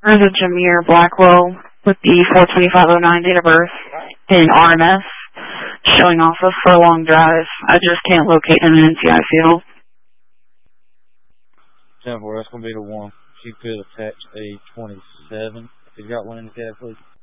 There's a Jameer Blackwell with the 42509 date of birth in RMS showing off a furlong drive. I just can't locate him in NCI field. 10-4, that's going to be the one. She could attach a 27. If you got one in the cab, please.